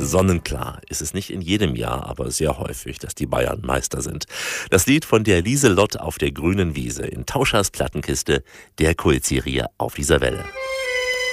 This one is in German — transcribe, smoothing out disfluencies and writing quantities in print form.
Sonnenklar ist es nicht in jedem Jahr, aber sehr häufig, dass die Bayern Meister sind. Das Lied von der Lieselott auf der grünen Wiese in Tauschers Plattenkiste, der Kultserie Auf dieser Welle.